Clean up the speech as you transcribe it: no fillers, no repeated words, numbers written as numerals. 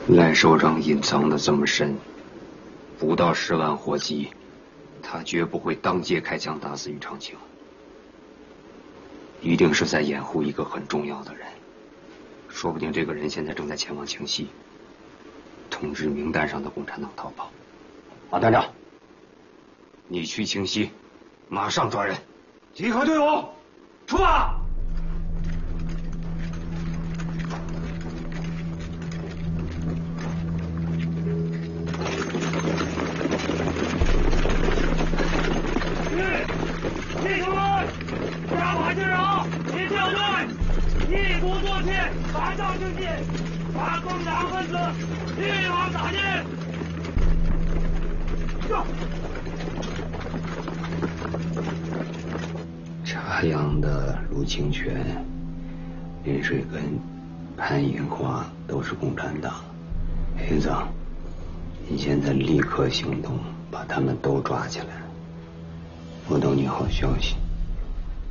赖首长隐藏的这么深，不到10万火急，他绝不会当街开枪打死于长青，一定是在掩护一个很重要的人。说不定这个人现在正在前往清溪，通知名单上的共产党逃跑。马团长，你去清溪，马上抓人。集合队伍，出发！ 弟兄们，抓把劲儿啊！一掉队，一鼓作气，马上就进，把共党分子一网打尽。 茶阳的陆清泉、林水根、潘银花都是共产党。黑子，你现在立刻行动，把他们都抓起来。我等你好消息。